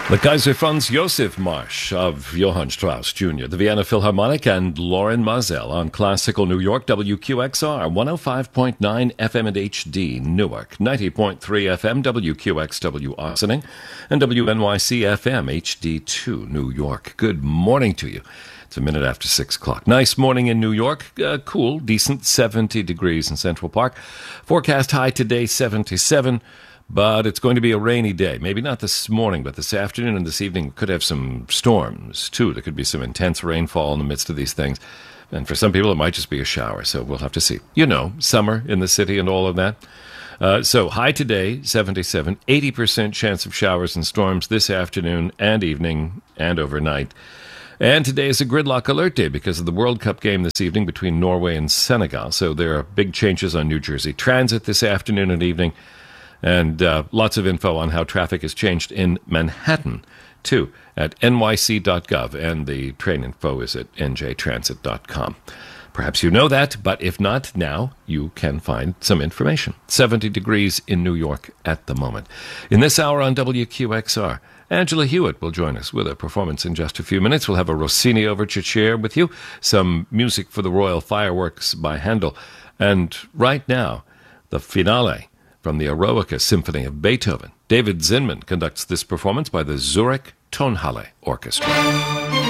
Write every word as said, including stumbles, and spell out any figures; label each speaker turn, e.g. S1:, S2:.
S1: The Kaiser Franz Josef Marsch of Johann Strauss Junior, the Vienna Philharmonic, and Lauren Mazel on Classical New York, W Q X R, one oh five point nine F M and H D, Newark, ninety point three F M, W Q X W Ossining, and W N Y C F M, H D two, New York. Good morning to you. It's a minute after six o'clock. Nice morning in New York. Uh, cool, decent, seventy degrees in Central Park. Forecast high today, seventy-seven. But it's going to be a rainy day. Maybe not this morning, but this afternoon and this evening could have some storms, too. There could be some intense rainfall in the midst of these things. And for some people, it might just be a shower, so we'll have to see. You know, summer in the city and all of that. Uh, so high today, seventy-seven. eighty percent chance of showers and storms this afternoon and evening and overnight. And today is a gridlock alert day because of the World Cup game this evening between Norway and Senegal. So there are big changes on New Jersey Transit this afternoon and evening. And uh, lots of info on how traffic has changed in Manhattan, too, at N Y C dot gov. And the train info is at N J transit dot com. Perhaps you know that, but if not, now you can find some information. seventy degrees in New York at the moment. In this hour on W Q X R, Angela Hewitt will join us with a performance in just a few minutes. We'll have a Rossini overture share with you, some music for the Royal Fireworks by Handel. And right now, the finale from the Eroica Symphony of Beethoven. David Zinman conducts this performance by the Zurich Tonhalle Orchestra.